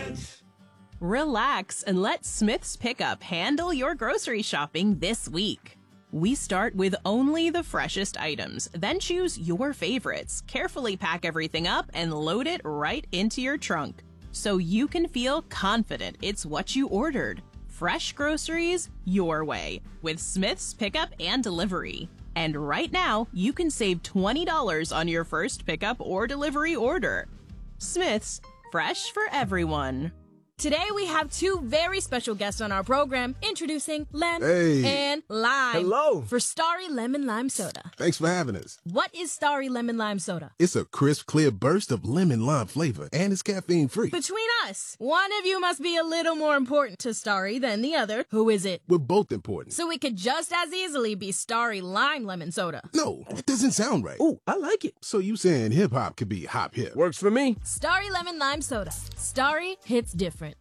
Smith's. Relax and let Smith's Pickup handle your grocery shopping this week. We start with only the freshest items, then choose your favorites, carefully pack everything up, and load it right into your trunk, so you can feel confident it's what you ordered. Fresh groceries your way with Smith's Pickup and Delivery. And right now, you can save $20 on your first pickup or delivery order. Smith's, fresh for everyone. Today we have two very special guests on our program, introducing Lem and Lime. Hello. For Starry Lemon Lime Soda. Thanks for having us. What is Starry Lemon Lime Soda? It's a crisp, clear burst of lemon lime flavor, and it's caffeine-free. Between us, one of you must be a little more important to Starry than the other. Who is it? We're both important. So it could just as easily be Starry Lime Lemon Soda. No, that doesn't sound right. Ooh, I like it. So you saying hip-hop could be hop-hip? Works for me. Starry Lemon Lime Soda. Starry hits different.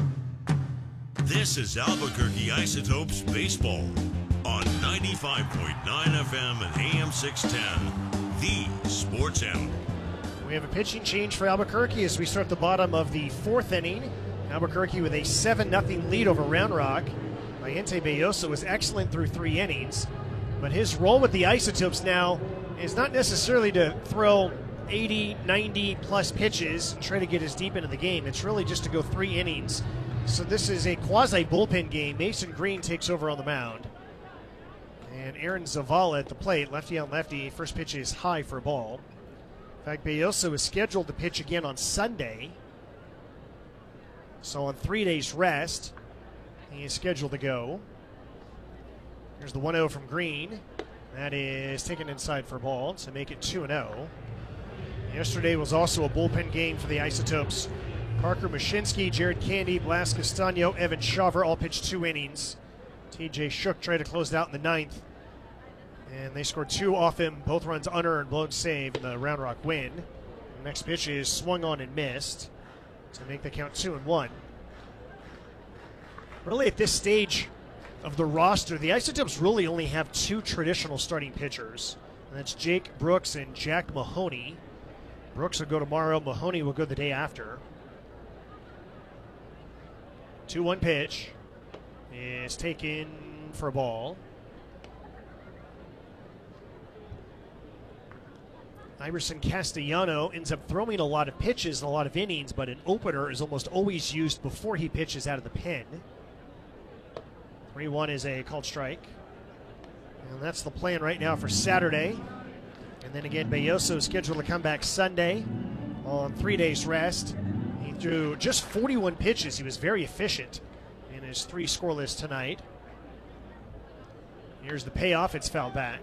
This is Albuquerque Isotopes Baseball on 95.9 FM and AM 610, the Sports Animal. We have a pitching change for Albuquerque as we start the bottom of the fourth inning. Albuquerque with a 7-0 lead over Round Rock. Mayente Belloso was excellent through 3 innings, but his role with the Isotopes now is not necessarily to throw 80, 90 plus pitches and try to get as deep into the game. It's really just to go 3 innings. So this is a quasi-bullpen game. Mason Green takes over on the mound. And Aaron Zavala at the plate, lefty on lefty. First pitch is high for a ball. In fact, Belloso is scheduled to pitch again on Sunday. So on 3 days rest, he is scheduled to go. Here's the 1-0 from Green. That is taken inside for a ball to make it 2-0. Yesterday was also a bullpen game for the Isotopes. Parker Mashinsky, Jared Candy, Blas Castano, Evan Shaver all pitched 2 innings. TJ Shook tried to close it out in the 9th. And they scored 2 off him, both runs unearned, blown save in the Round Rock win. The next pitch is swung on and missed to make the count 2-1. Really at this stage of the roster, the Isotopes really only have 2 traditional starting pitchers. And that's Jake Brooks and Jack Mahoney. Brooks will go tomorrow, Mahoney will go the day after. 2-1 pitch is taken for a ball. Iverson Castellano ends up throwing a lot of pitches and a lot of innings, but an opener is almost always used before he pitches out of the pen. 3-1 is a called strike. And that's the plan right now for Saturday. And then again, Belloso is scheduled to come back Sunday on 3 days rest. He threw just 41 pitches. He was very efficient in his 3 scoreless tonight. Here's the payoff. It's fouled back.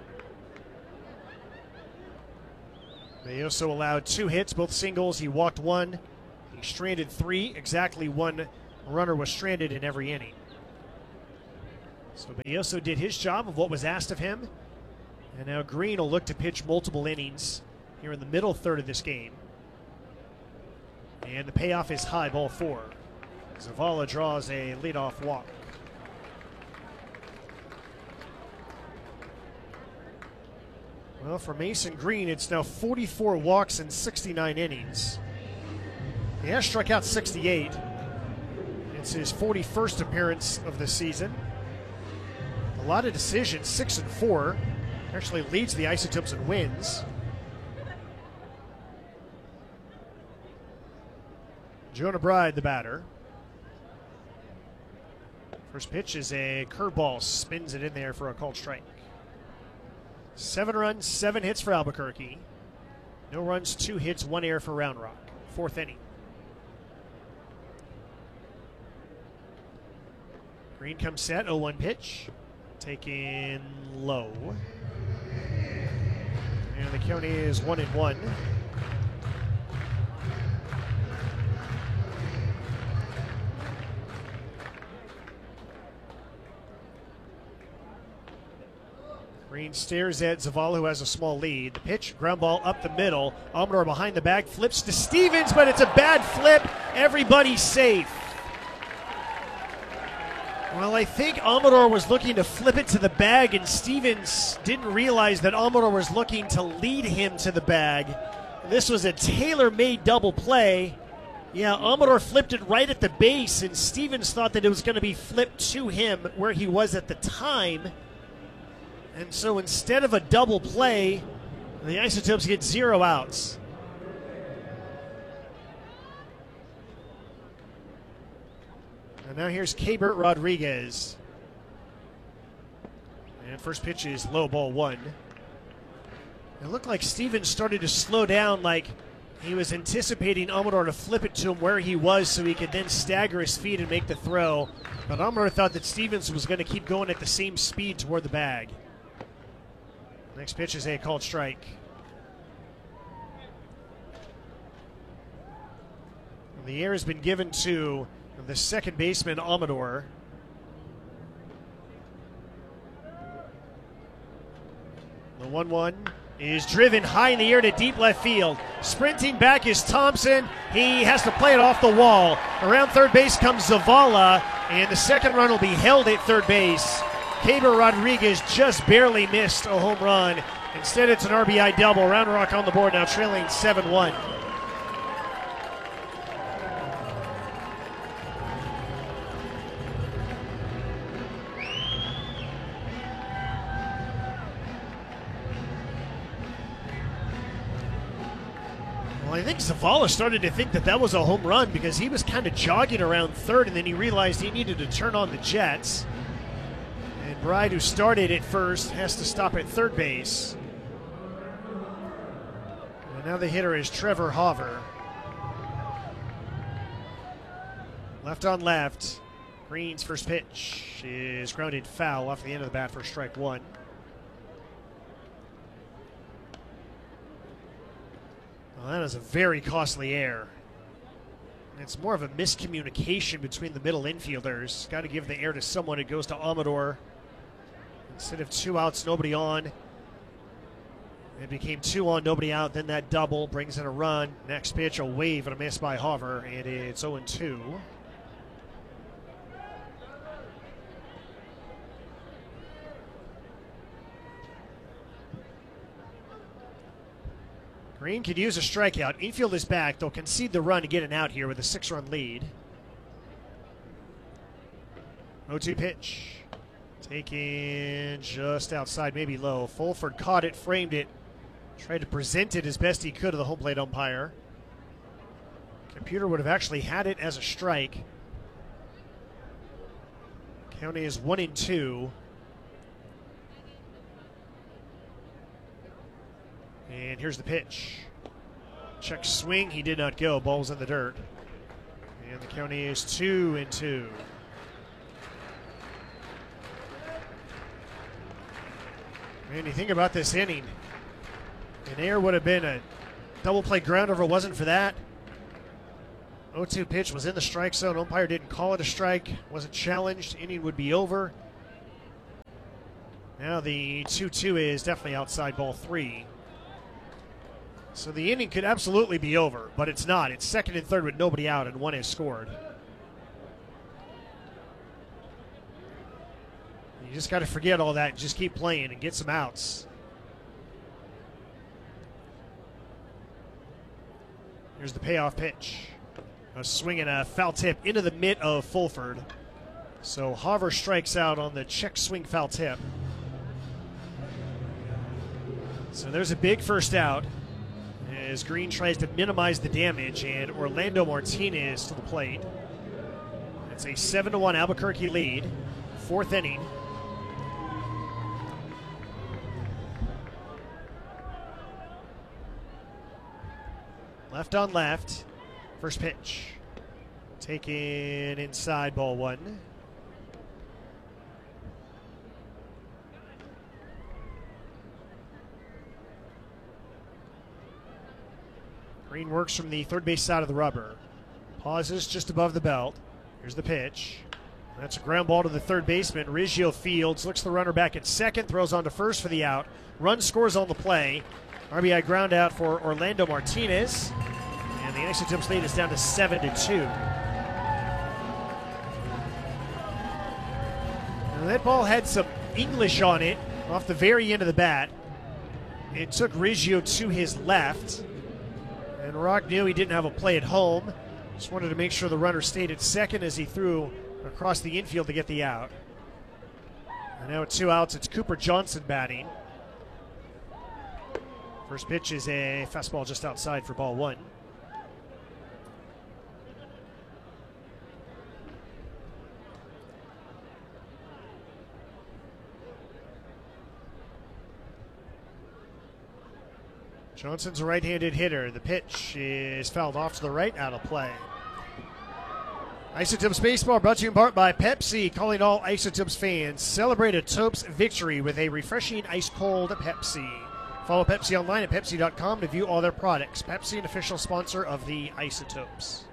Belloso allowed 2 hits, both singles. He walked 1. He stranded 3. Exactly 1 runner was stranded in every inning. So Belloso did his job of what was asked of him. And now Green will look to pitch multiple innings here in the middle third of this game. And the payoff is high, ball 4. Zavala draws a leadoff walk. Well, for Mason Green, it's now 44 walks in 69 innings. He has struck out 68. It's his 41st appearance of the season. A lot of decisions, 6-4. Actually leads the Isotopes and wins. Jonah Bride, the batter. First pitch is a curveball, spins it in there for a called strike. 7 runs, 7 hits for Albuquerque. No runs, 2 hits, 1 error for Round Rock. 4th inning. Green comes set, 0-1 pitch. Taken low. And the count is 1-1. Green stares at Zavala, who has a small lead. The pitch, ground ball up the middle. Amador behind the bag, flips to Stevens, but it's a bad flip. Everybody's safe. Well, I think Amador was looking to flip it to the bag, and Stevens didn't realize that Amador was looking to lead him to the bag. This was a tailor-made double play, Yeah, Amador flipped it right at the base, and Stevens thought that it was going to be flipped to him where he was at the time. And so instead of a double play, the Isotopes get 0 outs. And now here's Keibert Rodriguez. And first pitch is low, ball 1. It looked like Stevens started to slow down, like he was anticipating Amador to flip it to him where he was so he could then stagger his feet and make the throw. But Amador thought that Stevens was going to keep going at the same speed toward the bag. Next pitch is a called strike. And the air has been given to the second baseman, Amador. The 1-1 is driven high in the air to deep left field. Sprinting back is Thompson. He has to play it off the wall. Around third base comes Zavala, and the second run will be held at third base. Keibert Rodriguez just barely missed a home run. Instead, it's an RBI double. Round Rock on the board now, trailing 7-1. Well, I think Zavala started to think that that was a home run because he was kind of jogging around third, and then he realized he needed to turn on the jets. And Bride, who started at first, has to stop at third base. And now the hitter is Trevor Hauver. Left on left. Green's first pitch is grounded foul off the end of the bat for strike 1. Well, that is a very costly error. It's more of a miscommunication between the middle infielders. Got to give the air to someone. It goes to Amador. Instead of 2 outs, nobody on. It became 2 on, nobody out. Then that double brings in a run. Next pitch, a wave and a miss by Hauver, and it's 0-2. Green could use a strikeout. Infield is back. They'll concede the run to get an out here with a 6-run lead. 0-2 pitch. Taken just outside, maybe low. Fulford caught it, framed it, tried to present it as best he could to the home plate umpire. Computer would have actually had it as a strike. Count is 1-2. And here's the pitch. Check swing, he did not go. Ball's in the dirt. And the count is 2-2. Man, you think about this inning. An error would have been a double play grounder if it wasn't for that. 0-2 pitch was in the strike zone. Umpire didn't call it a strike. Wasn't challenged. Inning would be over. Now the 2-2 is definitely outside ball 3. So the inning could absolutely be over, but it's not. It's second and third with nobody out, and one is scored. You just got to forget all that and just keep playing and get some outs. Here's the payoff pitch. A swing and a foul tip into the mitt of Fulford. So Hauver strikes out on the check swing foul tip. So there's a big first out as Green tries to minimize the damage, and Orlando Martinez to the plate. It's a 7-1 Albuquerque lead. 4th inning. Left on left. First pitch. Taken inside, ball 1. Green works from the third base side of the rubber. Pauses just above the belt. Here's the pitch. That's a ground ball to the third baseman. Riggio fields, looks the runner back at second, throws on to first for the out. Run scores on the play. RBI ground out for Orlando Martinez. And the Isotopes lead is down to 7-2. Now that ball had some English on it off the very end of the bat. It took Riggio to his left. And Rock knew he didn't have a play at home, Just wanted to make sure the runner stayed at second as he threw across the infield to get the out. And now at 2 outs, it's Cooper Johnson batting. First pitch is a fastball just outside for ball 1. Johnson's a right-handed hitter. The pitch is fouled off to the right, out of play. Isotopes Baseball brought to you in part by Pepsi, calling all Isotopes fans. Celebrate a Topes victory with a refreshing ice-cold Pepsi. Follow Pepsi online at Pepsi.com to view all their products. Pepsi, an official sponsor of the Isotopes.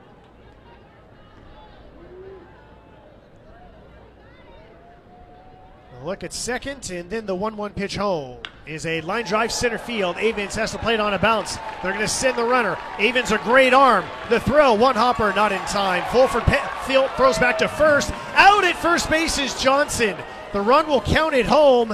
A look at second, and then the 1-1 pitch home is a line drive center field. Avens has to play it on a bounce. They're going to send the runner. Avens a great arm. The throw, one hopper, not in time. Fulford field throws back to first. Out at first base is Johnson. The run will count it home.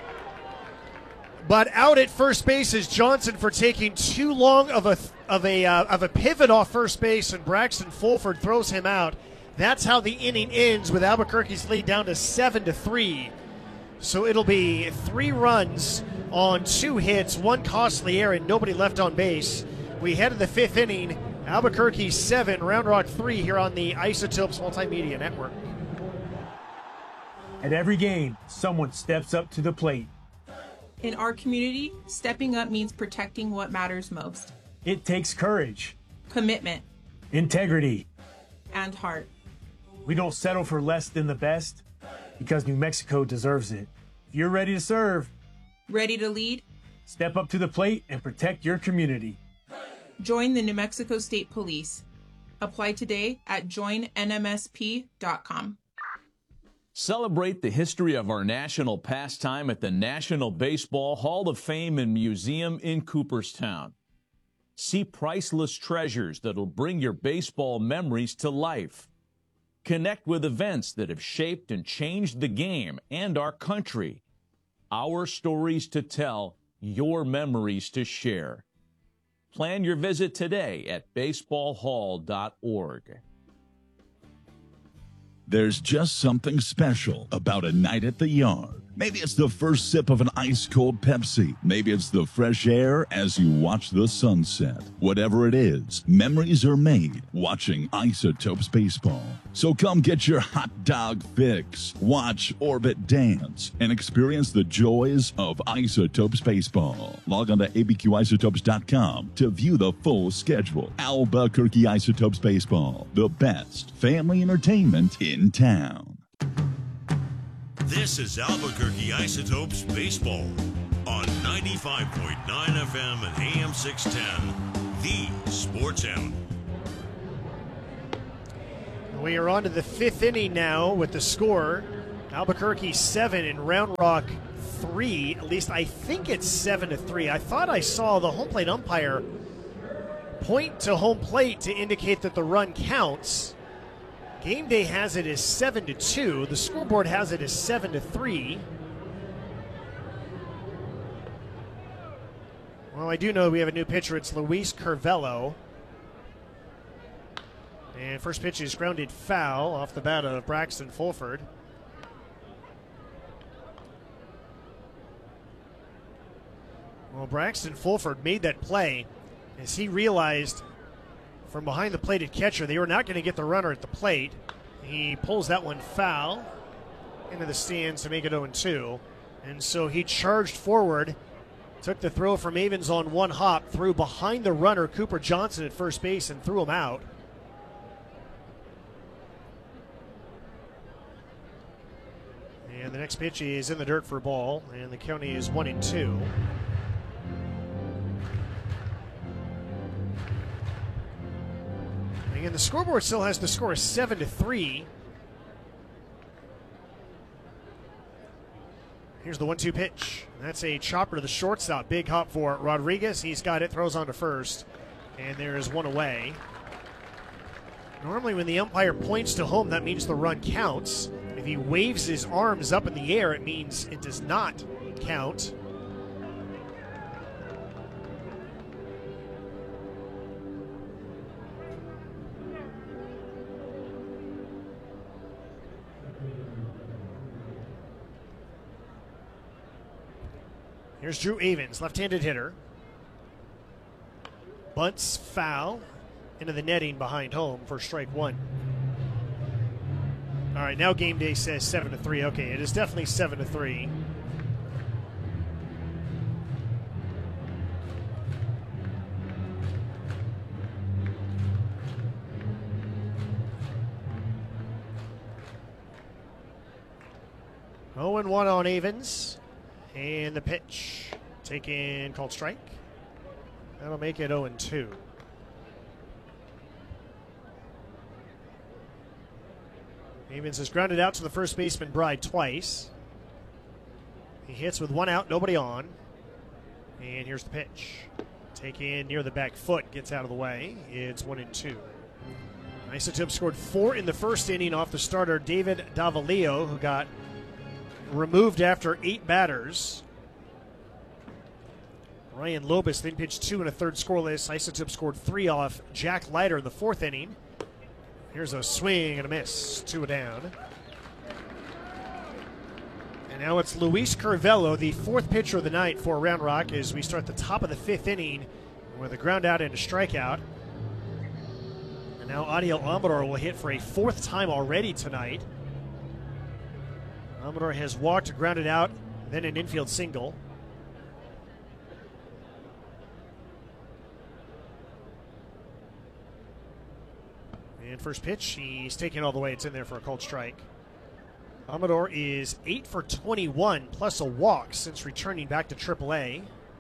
But out at first base is Johnson for taking too long of a pivot off first base, and Braxton Fulford throws him out. That's how the inning ends, with Albuquerque's lead down to 7-3. So it'll be 3 runs on 2 hits, 1 costly error, and nobody left on base. We head to the 5th inning. Albuquerque 7, Round Rock 3 here on the Isotopes Multimedia Network. At every game, someone steps up to the plate. In our community, stepping up means protecting what matters most. It takes courage, commitment, integrity, and heart. We don't settle for less than the best because New Mexico deserves it. If you're ready to serve, ready to lead, step up to the plate and protect your community. Join the New Mexico State Police. Apply today at joinnmsp.com. Celebrate the history of our national pastime at the National Baseball Hall of Fame and Museum in Cooperstown. See priceless treasures that'll bring your baseball memories to life. Connect with events that have shaped and changed the game and our country. Our stories to tell, your memories to share. Plan your visit today at baseballhall.org. There's just something special about a night at the yard. Maybe it's the first sip of an ice-cold Pepsi. Maybe it's the fresh air as you watch the sunset. Whatever it is, memories are made watching Isotopes Baseball. So come get your hot dog fix, watch Orbit dance, and experience the joys of Isotopes Baseball. Log on to abqisotopes.com to view the full schedule. Albuquerque Isotopes Baseball, the best family entertainment in town. This is Albuquerque Isotopes Baseball on 95.9 FM and AM 610, the Sports Sound. We are on to the 5th inning now with the score. Albuquerque 7 and Round Rock 3. At least I think it's 7-3. I thought I saw the home plate umpire point to home plate to indicate that the run counts. Game Day has it as 7-2. The scoreboard has it as 7-3. Well, I do know we have a new pitcher. It's Luis Curvelo. And first pitch is grounded foul off the bat of Braxton Fulford. Well, Braxton Fulford made that play as he realized from behind the plate at catcher they were not going to get the runner at the plate. He pulls that one foul into the stands to make it 0-2. And so he charged forward, took the throw from Avens on one hop, threw behind the runner, Cooper Johnson, at first base, and threw him out. And the next pitch is in the dirt for a ball, and the count is 1-2. Again, the scoreboard still has the score 7-3. Here's the 1-2 pitch. That's a chopper to the shortstop. Big hop for Rodriguez. He's got it, throws on to first, and there's one away. Normally when the umpire points to home, that means the run counts. If he waves his arms up in the air, it means it does not count. Here's Drew Avens, left-handed hitter. Bunts foul into the netting behind home for strike one. All right, now game day says 7-3. Okay, it is definitely 7-3. Oh, and 1 on Avens. And the pitch. Taken, called strike. That'll make it 0-2. Avens has grounded out to the first baseman, Bride, twice. He hits with 1 out, nobody on. And here's the pitch. Taken near the back foot, gets out of the way. It's 1-2. Isotopes scored 4 in the first inning off the starter, David Davalillo, who got removed after 8 batters. Ryan Lobus then pitched 2 in a third scoreless. Isotopes scored 3 off Jack Leiter in the 4th inning. Here's a swing and a miss. 2 down. And now it's Luis Curvelo, the 4th pitcher of the night for Round Rock, as we start the top of the 5th inning with a ground out and a strikeout. And now Adiel Amador will hit for a 4th time already tonight. Amador has walked, grounded out, then an infield single. And first pitch, he's taking it all the way. It's in there for a called strike. Amador is 8 for 21 plus a walk since returning back to AAA.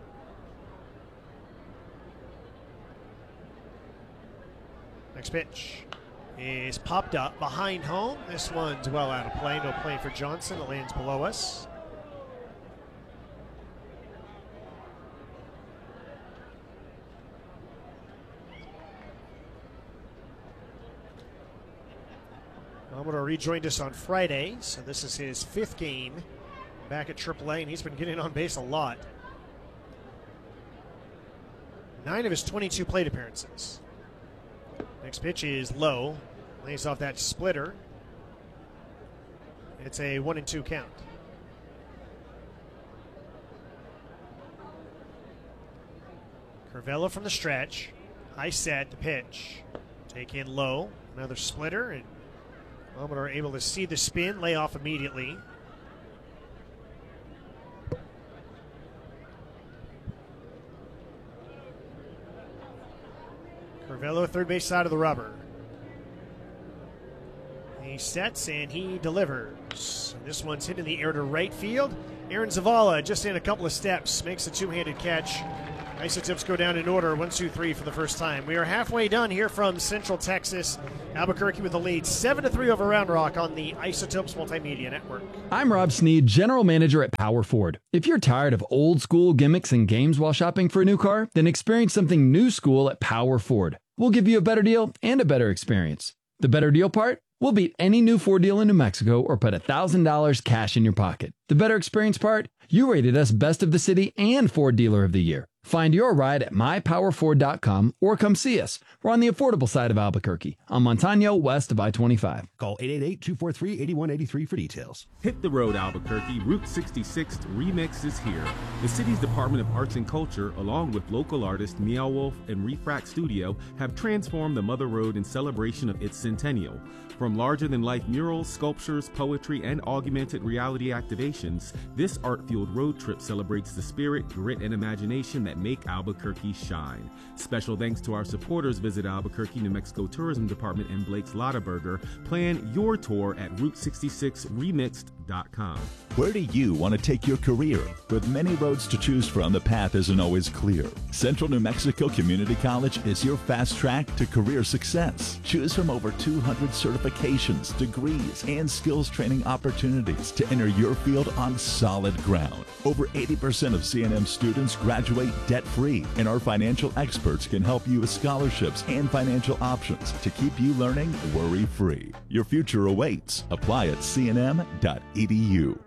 Next pitch is popped up behind home. This one's well out of play. No play for Johnson. It lands below us. Amador rejoined us on Friday, so this is his 5th game back at AAA, and he's been getting on base a lot. 9 of his 22 plate appearances. Next pitch is low. Lays off that splitter. It's a 1-2 count. Curvelo from the stretch. High set, the pitch. Take in low. Another splitter, and Amador able to see the spin, lay off immediately. Curvelo, third base side of the rubber. He sets and he delivers. This one's hit in the air to right field. Aaron Zavala just in a couple of steps, makes a two-handed catch. Isotopes go down in order, 1-2-3 for the first time. We are halfway done here from Central Texas. Albuquerque with the lead, 7-3 over Round Rock on the Isotopes Multimedia Network. I'm Rob Sneed, General Manager at Power Ford. If you're tired of old school gimmicks and games while shopping for a new car, then experience something new school at Power Ford. We'll give you a better deal and a better experience. The better deal part? We'll beat any new Ford deal in New Mexico or put $1,000 cash in your pocket. The better experience part? You rated us Best of the City and Ford Dealer of the Year. Find your ride at mypowerford.com or come see us. We're on the affordable side of Albuquerque, on Montano, west of I-25. Call 888-243-8183 for details. Hit the road, Albuquerque. Route 66 Remix is here. The city's Department of Arts and Culture, along with local artists Meow Wolf and Refract Studio, have transformed the Mother Road in celebration of its centennial. From larger-than-life murals, sculptures, poetry, and augmented reality activations, this art-fueled road trip celebrates the spirit, grit, and imagination that make Albuquerque shine. Special thanks to our supporters. Visit Albuquerque, New Mexico Tourism Department and Blake's Lottaburger. Plan your tour at Route66Remixed.com. Where do you want to take your career? With many roads to choose from, the path isn't always clear. Central New Mexico Community College is your fast track to career success. Choose from over 200 certifications, degrees, and skills training opportunities to enter your field on solid ground. Over 80% of CNM students graduate debt-free, and our financial experts can help you with scholarships and financial options to keep you learning worry-free. Your future awaits. Apply at cnm.edu.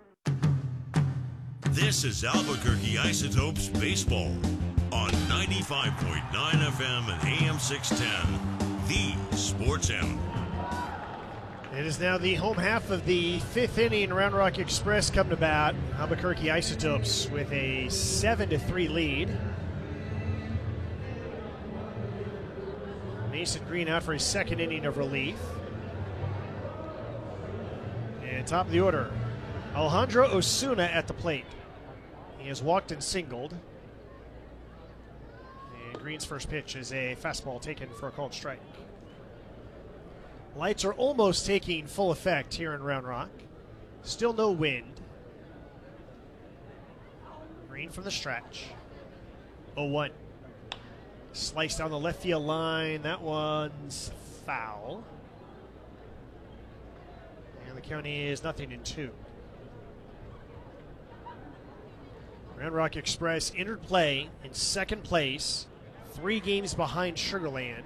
This is Albuquerque Isotopes Baseball on 95.9 FM and AM 610, the Sports Animal. It is now the home half of the 5th inning. Round Rock Express come to bat. Albuquerque Isotopes with a 7-3 lead. Mason Green out for his second inning of relief. And top of the order, Alejandro Osuna at the plate. He has walked and singled. And Green's first pitch is a fastball taken for a called strike. Lights are almost taking full effect here in Round Rock. Still no wind. Green from the stretch. 0-1. Sliced down the left field line. That one's foul. And the count is 0-2. Round Rock Express entered play in second place, 3 games behind Sugarland.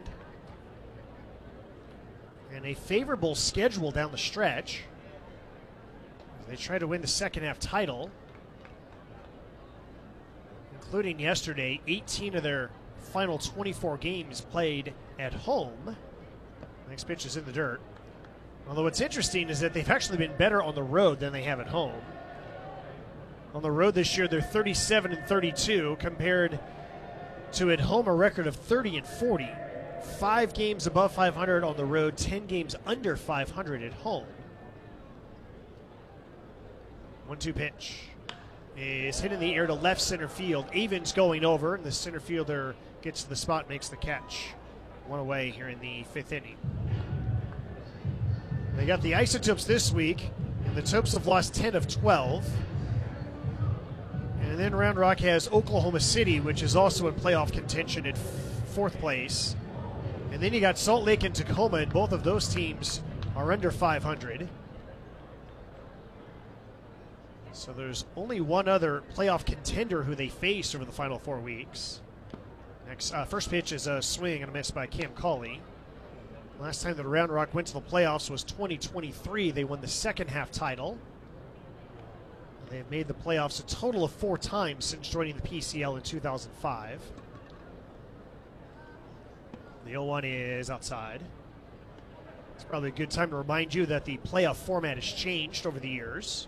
And a favorable schedule down the stretch as they try to win the second half title, including yesterday. 18 of their final 24 games played at home. Next pitch is in the dirt. Although what's interesting is that they've actually been better on the road than they have at home. On the road this year, they're 37-32 compared to at home a record of 30-40. 5 games above 500 on the road, 10 games under 500 at home. 1-2 pitch is hit in the air to left center field. Avens going over, and the center fielder gets to the spot, makes the catch. 1 away here in the 5th inning. They got the Isotopes this week, and the Topes have lost 10 of 12. And then Round Rock has Oklahoma City, which is also in playoff contention at 4th place. And then you got Salt Lake and Tacoma, and both of those teams are under 500. So there's only one other playoff contender who they face over the final 4 weeks. First pitch is a swing and a miss by Cam Cauley. Last time that Round Rock went to the playoffs was 2023. They won the second half title. They've made the playoffs a total of 4 times since joining the PCL in 2005. The 0-1 is outside. It's probably a good time to remind you that the playoff format has changed over the years.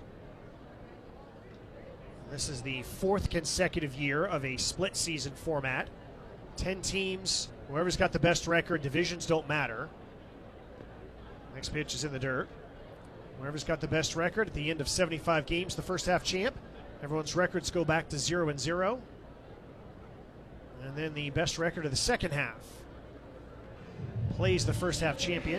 This is the 4th consecutive year of a split season format. 10 teams, whoever's got the best record, divisions don't matter. Next pitch is in the dirt. Whoever's got the best record at the end of 75 games, the first half champ. Everyone's records go back to 0-0. And then the best record of the second half plays the first half champion.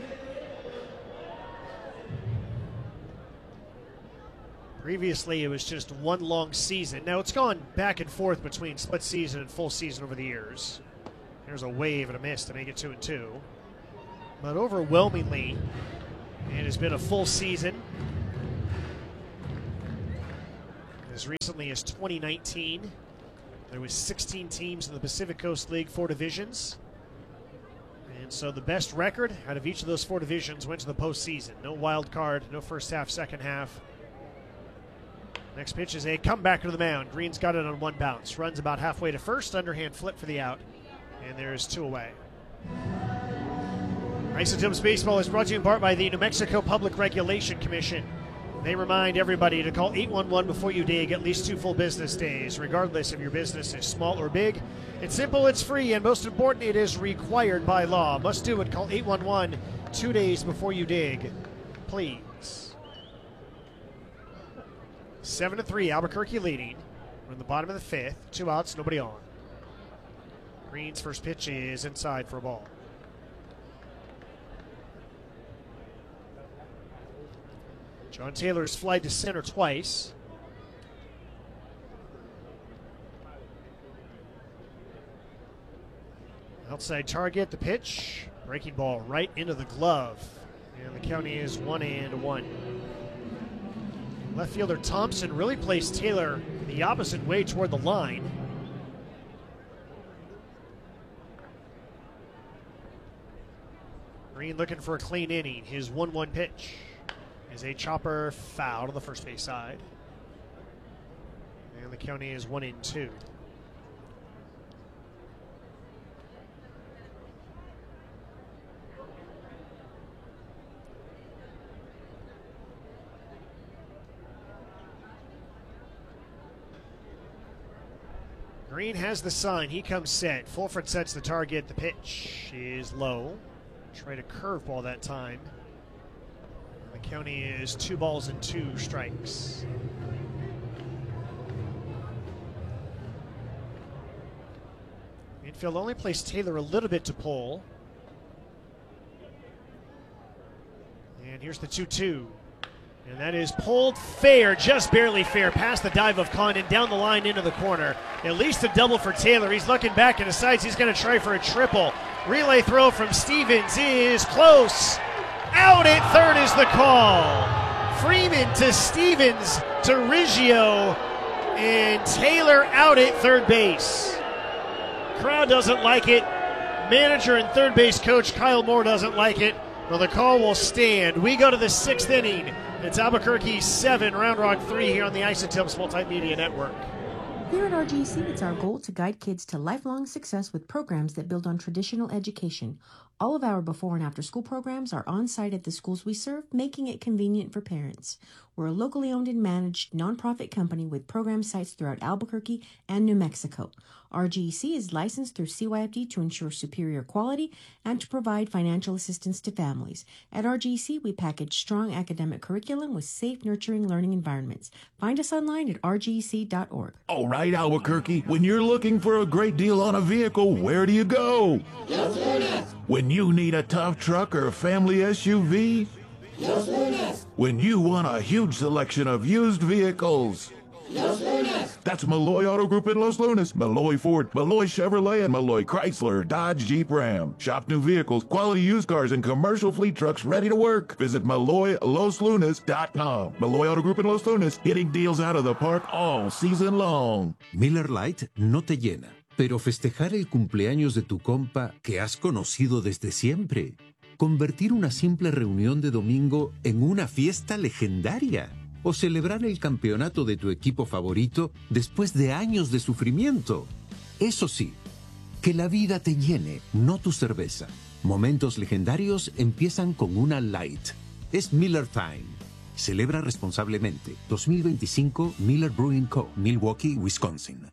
Previously, it was just one long season. Now, it's gone back and forth between split season and full season over the years. There's a wave and a miss to make it 2-2. But overwhelmingly, it has been a full season. As recently as 2019, there was 16 teams in the Pacific Coast League, 4 divisions. And so the best record out of each of those 4 divisions went to the postseason. No wild card, no first half, second half. Next pitch is a comeback to the mound. Green's got it on 1 bounce. Runs about halfway to first, underhand flip for the out. And there's 2 away. Isotopes Baseball is brought to you in part by the New Mexico Public Regulation Commission. They remind everybody to call 811 before you dig at least 2 full business days, regardless if your business is small or big. It's simple, it's free, and most important, it is required by law. Must do it. Call 811 2 days before you dig, please. 7-3, Albuquerque leading. We're in the bottom of the 5th. 2 outs, nobody on. Green's first pitch is inside for a ball. John Taylor's flied to center twice. Outside target, the pitch. Breaking ball right into the glove. And the count is 1-1. Left fielder Thompson really placed Taylor the opposite way toward the line. Green looking for a clean inning. His 1-1 pitch is a chopper foul to the first base side. And the count is 1-2. Green has the sign. He comes set. Fulford sets the target. The pitch is low. Tried a curveball that time. The count is 2 balls and 2 strikes. Infield only plays Taylor a little bit to pull. And here's the 2-2. And that is pulled fair, just barely fair, past the dive of Condon, down the line into the corner. At least a double for Taylor. He's looking back and decides he's going to try for a triple. Relay throw from Stevens is close. Out at third is the call. Freeman to Stevens to Riggio, and Taylor out at third base. Crowd doesn't like it. Manager and third base coach Kyle Moore doesn't like it. Well, the call will stand. We go to the 6th inning. It's Albuquerque 7, Round Rock 3 here on the Isotopes Multimedia Network. Here at RGC, it's our goal to guide kids to lifelong success with programs that build on traditional education. All of our before and after school programs are on site at the schools we serve, making it convenient for parents. We're a locally owned and managed nonprofit company with program sites throughout Albuquerque and New Mexico. RGC is licensed through CYFD to ensure superior quality and to provide financial assistance to families. At RGC, we package strong academic curriculum with safe, nurturing learning environments. Find us online at rgc.org. All right, Albuquerque, when you're looking for a great deal on a vehicle, where do you go? Los Lunas. When you need a tough truck or a family SUV? Los Lunas. When you want a huge selection of used vehicles? Los Lunas. That's Malloy Auto Group in Los Lunas. Malloy Ford, Malloy Chevrolet, and Malloy Chrysler, Dodge, Jeep, Ram. Shop new vehicles, quality used cars, and commercial fleet trucks ready to work. Visit MalloyLosLunas.com. Malloy Auto Group in Los Lunas, hitting deals out of the park all season long. Miller Lite no te llena, pero festejar el cumpleaños de tu compa que has conocido desde siempre. Convertir una simple reunión de domingo en una fiesta legendaria. O celebrar el campeonato de tu equipo favorito después de años de sufrimiento. Eso sí, que la vida te llene, no tu cerveza. Momentos legendarios empiezan con una Light. Es Miller Time. Celebra responsablemente. 2025 Miller Brewing Co., Milwaukee, Wisconsin.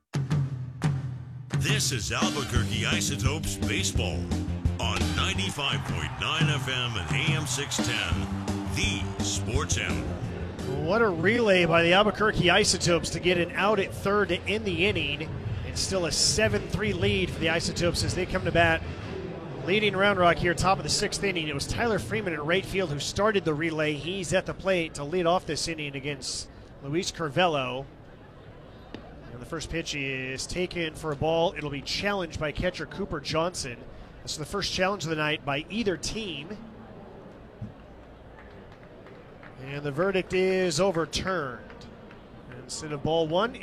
This is Albuquerque Isotopes Baseball on 95.9 FM and AM 610, the Sports Animal. What a relay by the Albuquerque Isotopes to get an out at third to end the inning. It's still a 7-3 lead for the Isotopes as they come to bat. Leading Round Rock here, top of the 6th inning. It was Tyler Freeman in right field who started the relay. He's at the plate to lead off this inning against Luis Carvello. And the first pitch is taken for a ball. It'll be challenged by catcher Cooper Johnson. This is the first challenge of the night by either team. And the verdict is overturned. Instead of ball 1,